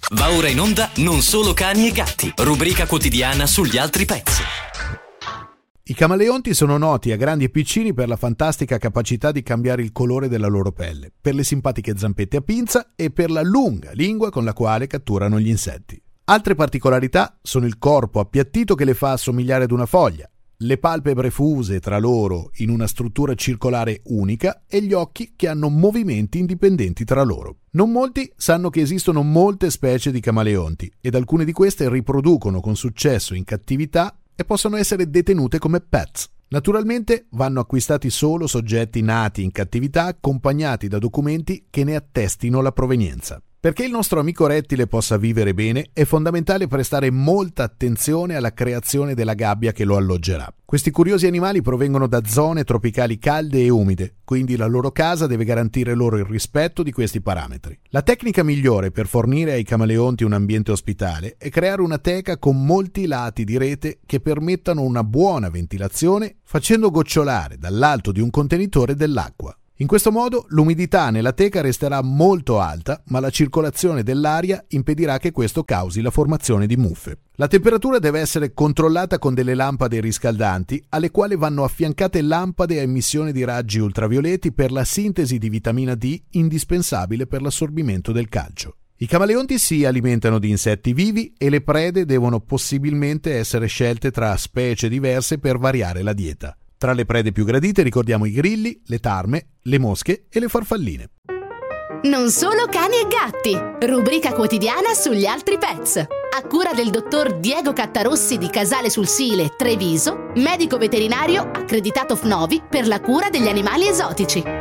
Va ora in onda Non solo cani e gatti, rubrica quotidiana sugli altri pets. I camaleonti sono noti a grandi e piccini per la fantastica capacità di cambiare il colore della loro pelle, per le simpatiche zampette a pinza e per la lunga lingua con la quale catturano gli insetti. Altre particolarità sono il corpo appiattito che le fa assomigliare ad una foglia, le palpebre fuse tra loro in una struttura circolare unica e gli occhi che hanno movimenti indipendenti tra loro. Non molti sanno che esistono molte specie di camaleonti ed alcune di queste riproducono con successo in cattività e possono essere detenute come pets. Naturalmente vanno acquistati solo soggetti nati in cattività accompagnati da documenti che ne attestino la provenienza. Perché il nostro amico rettile possa vivere bene è fondamentale prestare molta attenzione alla creazione della gabbia che lo alloggerà. Questi curiosi animali provengono da zone tropicali calde e umide, quindi la loro casa deve garantire loro il rispetto di questi parametri. La tecnica migliore per fornire ai camaleonti un ambiente ospitale è creare una teca con molti lati di rete che permettano una buona ventilazione, facendo gocciolare dall'alto di un contenitore dell'acqua. In questo modo l'umidità nella teca resterà molto alta, ma la circolazione dell'aria impedirà che questo causi la formazione di muffe. La temperatura deve essere controllata con delle lampade riscaldanti, alle quali vanno affiancate lampade a emissione di raggi ultravioletti per la sintesi di vitamina D indispensabile per l'assorbimento del calcio. I camaleonti si alimentano di insetti vivi e le prede devono possibilmente essere scelte tra specie diverse per variare la dieta. Tra le prede più gradite ricordiamo i grilli, le tarme, le mosche e le farfalline. Non solo cani e gatti, rubrica quotidiana sugli altri pets. A cura del dottor Diego Cattarossi di Casale sul Sile, Treviso, medico veterinario accreditato FNOVI per la cura degli animali esotici.